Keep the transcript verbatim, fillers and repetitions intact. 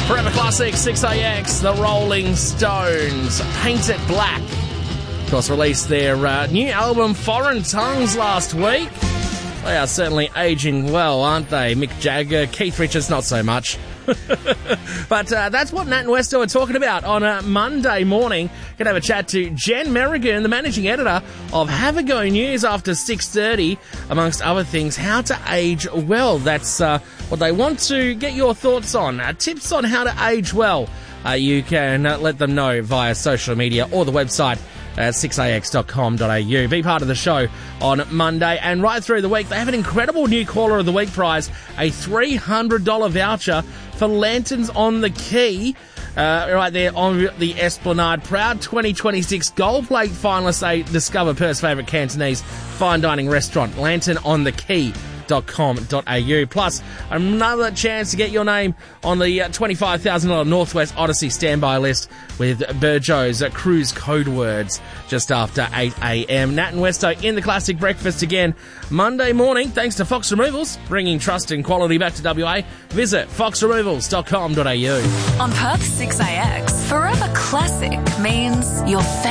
Forever Classic, six A X, the Rolling Stones, Paint It Black. Of course, released their uh, new album, Foreign Tongues, last week. They are certainly aging well, aren't they? Mick Jagger, Keith Richards, not so much. But uh, that's what Nat and Westo are talking about on a Monday morning. Going to have a chat to Jen Merrigan, the managing editor of Have a Go News after six thirty, amongst other things, how to age well. That's uh, what they want to get your thoughts on. Uh, tips on how to age well. Uh, you can uh, let them know via social media or the website at six a x dot com dot a u. Be part of the show on Monday and right through the week. They have an incredible new Caller of the Week prize, a three hundred dollars voucher for Lanterns on the Quay, uh, right there on the Esplanade. Proud twenty twenty-six Gold Plate finalists, they discover Perth's favourite Cantonese fine dining restaurant, Lantern on the Quay. dot com dot a u. Plus, another chance to get your name on the uh, twenty-five thousand dollars Northwest Odyssey standby list with Burjo's uh, cruise code words just after eight a m. Nat and Westo in the Classic Breakfast again Monday morning, thanks to Fox Removals, bringing trust and quality back to W A. Visit fox removals dot com dot a u. On Perth six A X, Forever Classic means your